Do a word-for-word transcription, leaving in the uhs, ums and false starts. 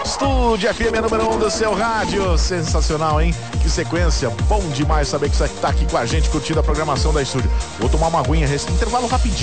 Estúdio F M número um do seu rádio. Sensacional, hein? Que sequência. Bom demais saber que você tá aqui com a gente curtindo a programação da Estúdio. Vou tomar uma aguinha, intervalo rapidinho.